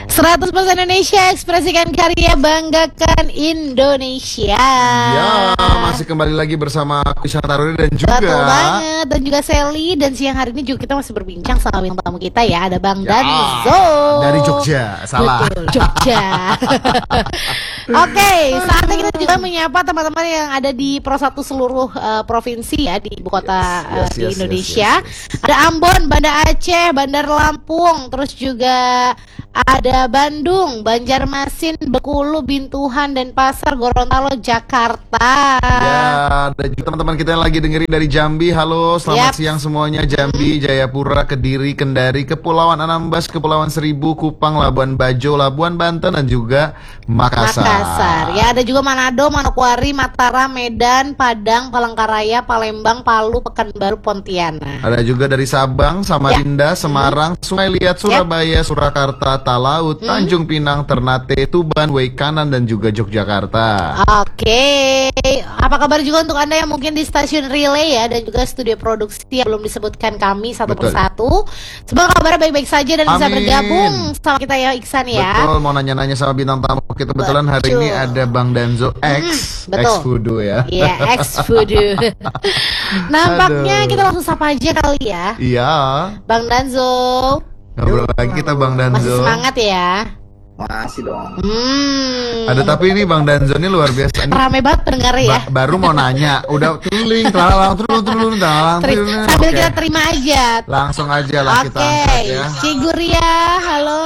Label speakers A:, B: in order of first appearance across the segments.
A: 100% Indonesia, ekspresikan karya, banggakan Indonesia.
B: Ya, masih kembali lagi bersama aku Isyana Taruri dan juga
A: Betul banget, dan juga Sally. Dan siang hari ini juga kita masih berbincang sama bintang tamu kita ya. Ada Bang Danzo
B: dari Jogja, salah.
A: Betul, Jogja. Oke, saatnya kita juga menyapa teman-teman yang ada di Pro1 seluruh provinsi ya, di ibu kota di Indonesia. Ada Ambon, Banda Aceh, Bandar Lampung, terus juga ada Bandung, Banjarmasin, Bengkulu, Bintuhan, dan Pasar, Gorontalo, Jakarta.
B: Ya, ada juga teman-teman kita yang lagi dengerin dari Jambi. Halo, selamat siang semuanya. Jambi, Jayapura, Kediri, Kendari, Kepulauan Anambas, Kepulauan Seribu, Kupang, Labuan Bajo, Labuan Banten, dan juga Makassar.
A: Ya, ada juga Manado, Manokwari, Mataram, Medan, Padang, Palangkaraya, Palembang, Palu, Pekanbaru, Pontianak.
B: Ada juga dari Sabang, Samarinda, Semarang, Sungai Liat, Surabaya, Surakarta, Talaut, Tanjung Pinang, Ternate, Tuban, Waikanan, dan juga Yogyakarta.
A: Oke, apa kabar juga untuk Anda yang mungkin di stasiun relay ya, dan juga studio produksi yang belum disebutkan kami satu persatu. Semoga kabarnya baik-baik saja dan bisa bergabung sama kita ya, Iksan ya.
B: Betul, mau nanya-nanya sama bintang tamu kita. Kebetulan hari ini ada Bang Danzo X Voodoo ya.
A: Iya, X Voodoo. Nampaknya kita langsung sapa aja kali ya.
B: Iya.
A: Bang Danzo.
B: Ngobrol lagi kita Bang Danzo.
A: Masih semangat ya?
C: Masih dong.
B: Ada tapi ini Bang Danzo ini luar biasa.
A: Rame banget pendengar ya.
B: Baru mau nanya, udah tuling,
A: sambil kita terima aja.
B: Langsung aja lah kita angkat ya.
A: Cik Guria, halo.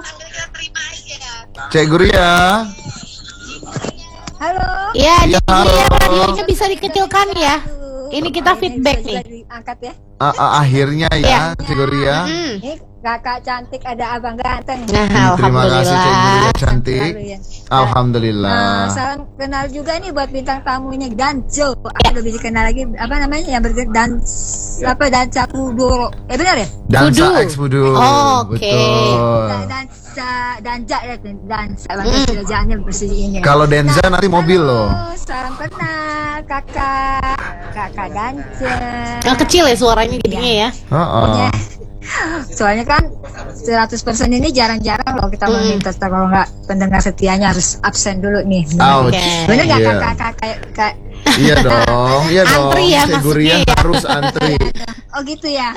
B: Cik Guria.
D: Halo.
A: Iya, Cik Guria, radionya bisa dikecilkan ya. Ini kita feedback nih.
D: Angkat ya.
B: Akhirnya ya, Cik Guria.
D: Kakak cantik, ada abang ganteng.
B: Terima kasih Cik Guria cantik. Alhamdulillah.
D: Salam kenal juga nih buat bintang tamunya Danzo. Ada bisa kenal lagi apa namanya yang dansa Voodoo. Benar ya?
B: Dansa X Voodoo.
A: Betul.
D: Dansa bagaimana bersihnya.
B: Kalau Denza nanti mobil loh.
D: Salam kenal kakak Danza.
A: Yang kecil ya suaranya jadinya ya.
D: Soalnya kan 100% ini jarang-jarang loh kita meminta, kalau nggak pendengar setianya harus absen dulu nih. Bener nggak kakak?
B: Iya dong,
A: antri ya,
B: Cik Guria harus antri.
D: Oh gitu ya.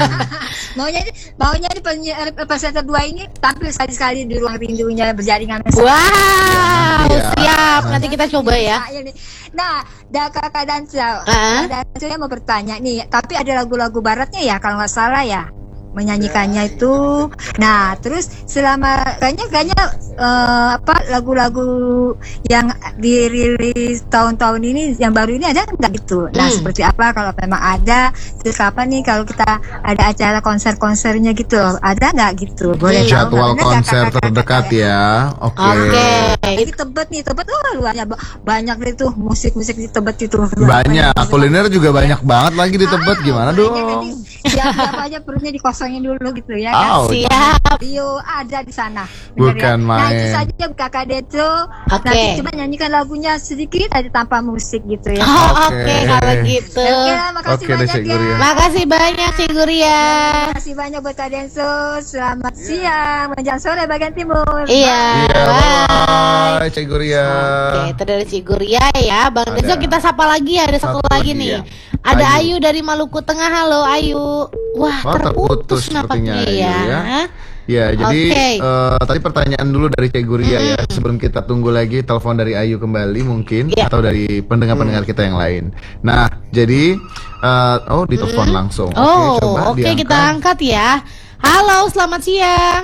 D: Maunya di presenter 2 ini tampil sekali-sekali di ruang rindunya berjaringan.
A: Wow, siap. Nanti kita coba ya.
D: Nah, kakak Danza, Danza mau bertanya nih, tapi ada lagu-lagu baratnya ya kalau nggak salah ya menyanyikannya itu. Nah, terus selama kayaknya lagu-lagu yang dirilis tahun-tahun ini yang baru ini ada nggak gitu? Nah, seperti apa kalau memang ada? Terus kapan nih kalau kita ada acara konser-konsernya gitu? Ada nggak gitu? Boleh
B: jadwal konser terdekat ya. Oke.
D: Ini Tebet luarnya banyak itu musik-musik di Tebet itu.
B: Banyak. Kuliner juga banyak banget lagi di Tebet. Gimana dong?
D: Siapa aja perutnya dikosongin dulu gitu ya kan?
A: Siap.
D: Yo ada di sana.
B: Bukan main.
D: Nah itu saja kakak Deco. Nanti coba nyanyikan lagunya sedikit aja tanpa musik gitu ya.
A: Oke, kalau gitu.
D: Makasih banyak ya.
A: Makasih banyak Cik Guria.
D: Makasih banyak buat Kak Denso. Selamat siang menjelang sore bagian timur.
A: Iya.
B: Bye Cik Guria.
A: Oke, itu dari Cik Guria ya. Bang Denso kita sapa lagi, ada satu lagi nih. Ada Ayu dari Maluku Tengah. Halo Ayu. Wah, terputus nampaknya ya.
B: Ya, jadi tadi pertanyaan dulu dari Cik Guria ya. Sebelum kita tunggu lagi telepon dari Ayu kembali mungkin atau dari pendengar-pendengar kita yang lain. Nah, jadi ditelepon langsung.
A: Oke, kita angkat ya. Halo, selamat siang.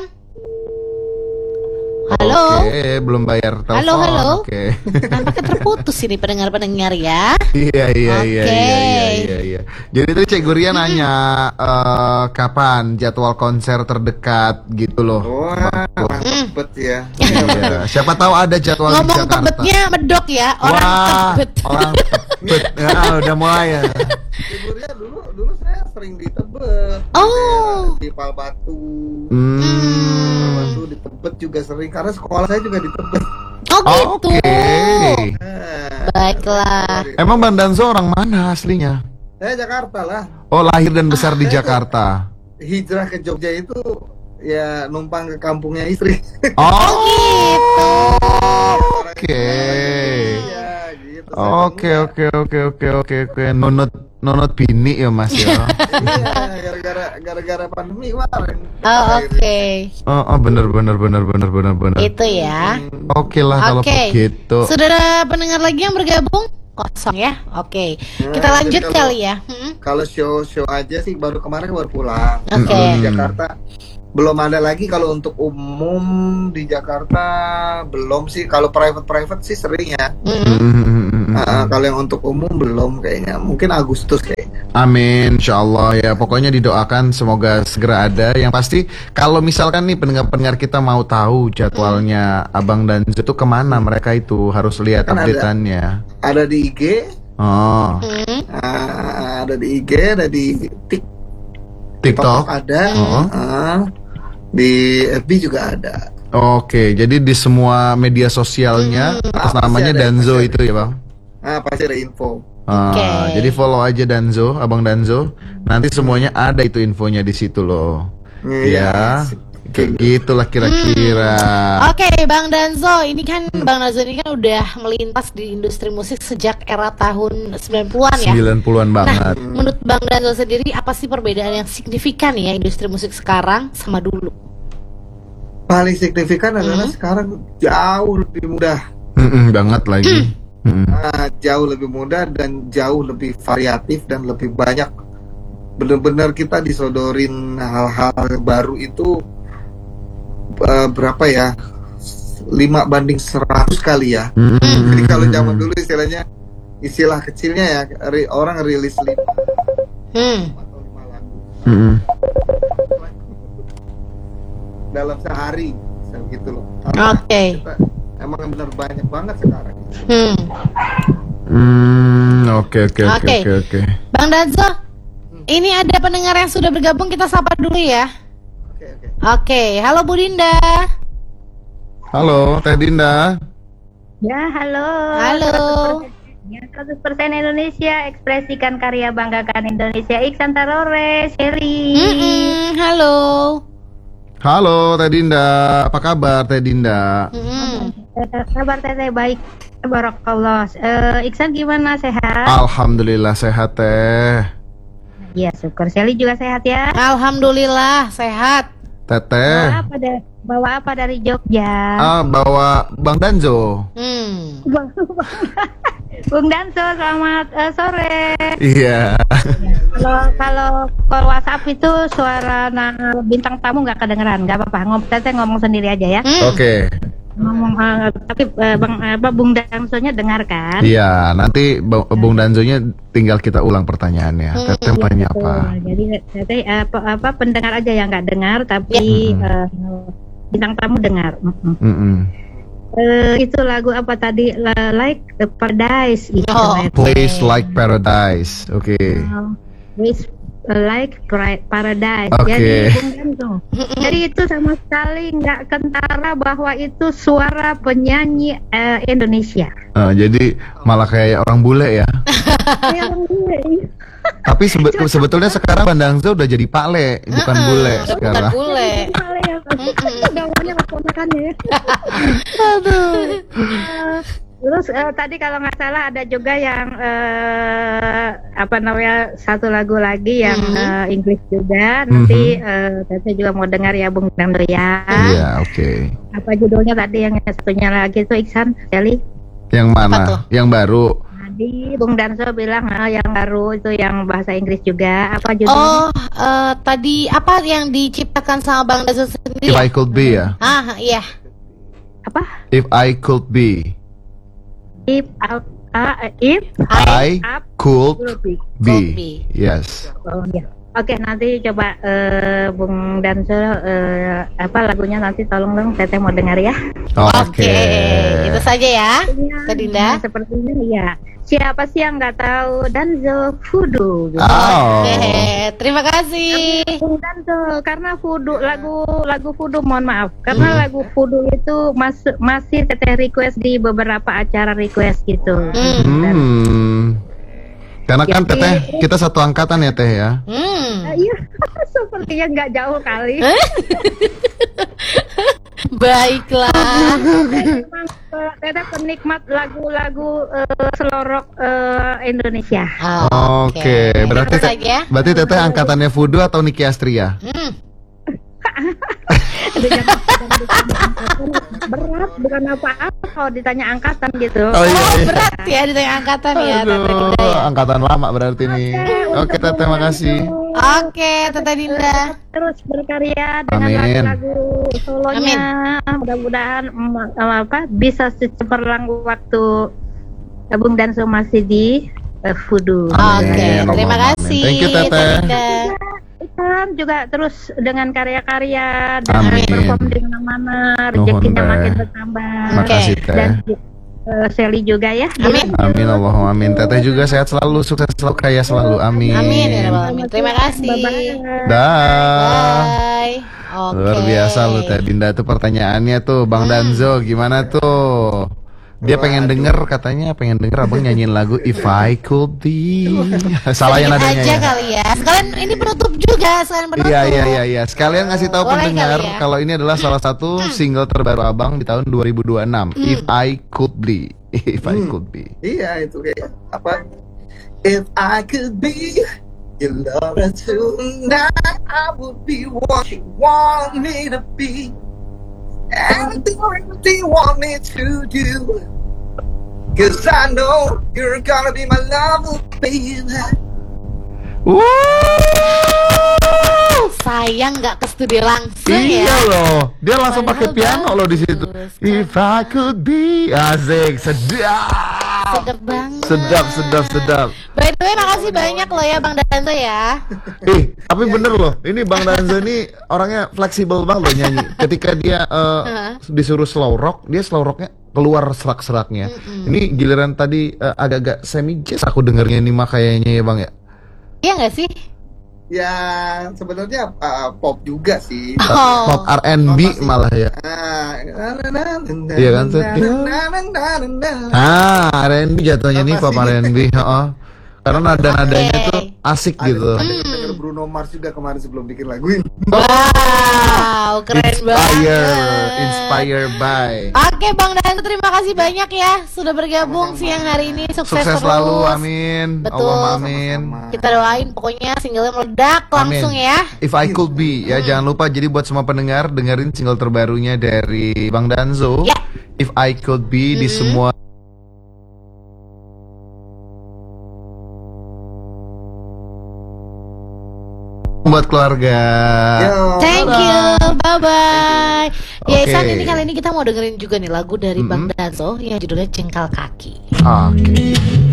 A: Halo.
B: Oke, belum bayar telepon.
A: Halo.
B: Oke.
A: Nampaknya terputus ini pendengar-pendengar ya.
B: Iya. Jadi tadi Cik Guria nanya kapan jadwal konser terdekat gitu loh.
C: Wah, Tebet ya.
B: Iya. Siapa tahu ada jadwal di
A: Jakarta.
B: Jakarta.
A: Tebetnya medok ya, orang Tebet.
B: Orang Tebet. Udah mulai ya.
C: Cik Guria dulu saya sering di Tebet. Di Palbatu. Palbatu di Tebet juga sering karena sekolah saya juga di Tebet.
A: Gitu.
B: Oke.
A: Baiklah.
B: Emang Bang Danzo orang mana aslinya?
C: Saya Jakarta lah.
B: Oh, lahir dan besar di Jakarta.
C: Hijrah ke Jogja itu ya numpang ke kampungnya istri.
B: Oh,
A: gitu.
B: oke.
C: Iya, gitu.
B: Oke. Nonot bini ya Mas ya.
C: Iya, gara-gara pandemi kemarin.
A: Oh, oke.
B: Oh, bener.
A: Itu ya.
B: Oke lah kalau
A: Oke.
B: begitu.
A: Sudah ada pendengar lagi yang bergabung? Kosong ya. Oke. Kita
C: Nah,
A: lanjut
C: jadi kalau-
A: kali ya.
C: Kalau show aja sih baru kemarin baru pulang.
A: Oke.
C: Di Jakarta belum ada lagi. Kalau untuk umum di Jakarta belum sih. Kalau private sih sering ya. Kalau yang untuk umum belum kayaknya. Mungkin Agustus kayaknya.
B: Amin, insyaallah ya. Pokoknya didoakan semoga segera ada. Yang pasti kalau misalkan nih pendengar-pendengar kita mau tahu jadwalnya Abang Danzo itu kemana, mereka itu harus lihat
C: Kan ada.
B: update-annya.
C: Ada di IG,
B: Oh,
C: ada di IG, ada di
B: TikTok.
C: ada,
B: Oh.
C: di FB juga ada.
B: Oke, jadi di semua media sosialnya atas
C: Pasti
B: namanya
C: ada,
B: Danzo
C: pasti
B: itu ya Bang.
C: Pasti ada info.
A: Oke.
B: Jadi follow aja Danzo, Abang Danzo. Nanti semuanya ada itu infonya di situ loh. Ya, kayak gitulah kira-kira.
A: Oke, Bang Danzo, ini kan Bang Danzo ini kan udah melintas di industri musik sejak era tahun 90-an ya.
B: 90-an banget.
A: Menurut Bang Danzo sendiri apa sih perbedaan yang signifikan ya industri musik sekarang sama dulu?
C: Paling signifikan adalah sekarang jauh lebih mudah.
B: Banget lagi.
C: Jauh lebih mudah dan jauh lebih variatif dan lebih banyak. Benar-benar kita disodorin hal-hal baru itu berapa ya? 5/100 kali ya. Jadi kalau zaman dulu istilahnya, istilah kecilnya ya, orang rilis 5 atau 5 lagu dalam sehari, gitu loh.
A: Oke.
C: Emang benar banyak banget sekarang.
B: Oke.
A: Bang Danzo, ini ada pendengar yang sudah bergabung, kita sapa dulu ya.
C: Oke.
A: Oke, halo Bu Dinda.
B: Halo, Teh Dinda.
E: Ya, halo.
A: Halo.
E: 100% Indonesia, ekspresikan karya, banggakan Indonesia. Iksan Tarore, Sherry.
A: Halo.
B: Halo Teh Dinda, apa kabar Teh Dinda?
E: Kabar teteh baik. Barakallah. Iksan gimana, sehat?
B: Alhamdulillah sehat Teh.
E: Ya, syukur. Sherry juga sehat ya.
A: Alhamdulillah sehat.
B: Teteh.
E: Bawa apa dari Jogja?
B: Bawa Bang Danzo.
E: Bung Danso, selamat sore.
B: Iya.
E: Kalau WhatsApp itu suara bintang tamu nggak kedengeran, nggak apa-apa. Teteh ngomong sendiri aja ya.
B: Oke.
E: Ngomong tapi Bung Dansonya dengar kan?
B: Iya, nanti Bung Danzonya tinggal kita ulang pertanyaannya. Teteh tanya apa?
E: Jadi teteh apa pendengar aja yang nggak dengar, tapi bintang tamu dengar. Itu lagu apa tadi? Like the Paradise itu.
B: Place Like Paradise. Oke.
E: Place Like Paradise.
B: Oke.
E: Jadi itu sama sekali nggak kentara bahwa itu suara penyanyi Indonesia.
B: Jadi malah kayak orang bule ya.
E: Kayak orang bule.
B: Tapi sebetulnya sekarang Bang Danzo udah jadi pale, bukan bule sekarang.
A: Bukan bule.
E: Gawanya keponakannya. Terus tadi kalau nggak salah ada juga yang satu lagu lagi yang Inggris juga. Nanti Teteh juga mau dengar ya Bung Danzo ya.
B: Iya, oke.
E: Apa judulnya tadi yang satunya lagi itu Iksan, Sally?
B: Yang mana? Yang baru.
E: Tadi Bung Danzo bilang yang baru itu yang bahasa Inggris juga. Apa judulnya?
A: Tadi apa yang diciptakan sama Bang Danzo sendiri?
B: If I Could Be ya.
A: Iya.
E: Apa?
B: If I Could Be.
E: If
B: I could be.
A: be.
B: Yes.
E: Oh ya. Oke, nanti coba Bung Danzo lagunya nanti tolong dong Teteh mau dengar ya.
B: Oke.
A: Itu saja ya. Teh Dinda.
E: Sepertinya ya. Siapa sih yang nggak tahu Danzo Voodoo? Gitu.
A: Terima kasih.
E: Bung Danzo, karena Voodoo lagu Voodoo, mohon maaf, karena lagu Voodoo itu masih Teteh request di beberapa acara request gitu.
B: Karena kan
E: Jadi-
B: Teteh kita satu angkatan ya Teh ya.
E: Iya, sepertinya nggak jauh kali.
A: Baiklah.
E: Memang Teteh penikmat lagu-lagu slow rock Indonesia.
B: Oke, berarti
A: Terus aja.
B: berarti Teteh angkatannya Fudu atau Niki Astria?
E: Aduh, jangan berat, bukan apa-apa kalau ditanya angkatan gitu.
B: Oh iya.
A: Oh, berat ya ditanya angkatan ya, Tante Dinda ya.
B: Angkatan lama berarti nih. Oke, Teteh makasih.
A: Oke, Tante Dinda.
E: Terus berkarya dengan
B: Amin.
E: lagu-lagu solonya. Mudah-mudahan bisa secemerlang waktu Bung Danso masih di Fudu.
A: Oke,
B: Amin.
A: terima
B: Amin.
A: kasih.
B: Thank you, Teteh.
A: Tante Dinda.
E: Kan juga terus dengan karya-karya dan
B: Amin.
E: perform di mana-mana,
B: Nuhun,
E: rezekinya
B: Teh.
E: makin bertambah.
B: Makasih Teh.
E: Dan Sally juga ya.
A: Amin.
B: Amin Allahumma amin. Teteh juga sehat selalu, sukses selalu, kaya selalu. Amin.
A: Amin ya Rabbal Alamin. Terima kasih.
E: Bye-bye.
B: Dah.
A: Bye. Oke.
B: Luar biasa lu Teh Dinda tuh pertanyaannya tuh Bang Danzo gimana tuh? Dia pengen denger katanya pengen denger abang nyanyiin lagu If I Could Be. Salah yang
A: Sedikit
B: nadanya
A: aja
B: ya.
A: kali ya. Sekalian ini penutup juga, sekalian penutup.
B: Iya. Sekalian ngasih tahu
A: Boleh
B: pendengar
A: kali ya.
B: kalau ini adalah salah satu single terbaru abang di tahun 2026. If I Could Be. If I Could Be.
C: Iya itu kayak apa? If I could be your lover tonight, I would be what you want me to be, anything you want me to do. 'Cause I know you're gonna be my lover, baby.
A: Sayang nggak ke studio langsung
B: Iya
A: ya.
B: loh, dia langsung pakai
A: Padahal
B: piano loh di situ.
A: bagus.
B: If I could be, asik, sedap,
A: Sedap banget.
B: sedap.
A: By the way, makasih banyak loh ya Bang Danzo ya.
B: Tapi bener loh, ini Bang Danzo ini orangnya fleksibel banget loh nyanyi. Ketika dia disuruh slow rock, dia slow rocknya keluar serak-seraknya. Ini giliran tadi agak-agak semi jazz aku dengernya ini mah kayaknya ya Bang ya.
A: Iya nggak sih?
C: Ya sebenarnya pop juga sih.
B: Pop R&B malah ya. Iya kan, Tet? R&B jatuhnya nih pop R&B, heeh. Karena nada-nadanya
A: Oke.
B: tuh asik gitu.
C: Ada denger Bruno Mars juga kemarin sebelum bikin lagu ini.
A: Wow, keren banget.
B: Inspire by.
A: Oke Bang Danzo, terima kasih banyak ya sudah bergabung siang hari ini. Sukses
B: Sukses
A: terus.
B: selalu, amin.
A: Betul.
B: Allahumma amin.
A: Kita doain pokoknya singlenya meledak langsung
B: Amin.
A: ya.
B: If I Could Be ya, jangan lupa jadi buat semua pendengar dengerin single terbarunya dari Bang Danzo.
A: Ya.
B: If I Could Be di semua buat keluarga.
C: Yo.
A: Thank you, bye bye. Ya
B: Oke.
A: Isan, ini kali ini kita mau dengerin juga nih lagu dari Bang Danzo yang judulnya Jengkal Kaki.
B: Oke.